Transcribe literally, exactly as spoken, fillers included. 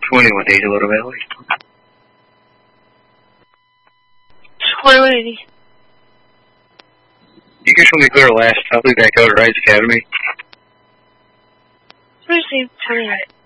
twenty-one eighty, Little Valley. twenty-one eighty. You can show me clear last. I'll be back out at Rides Academy. Received twenty-eight.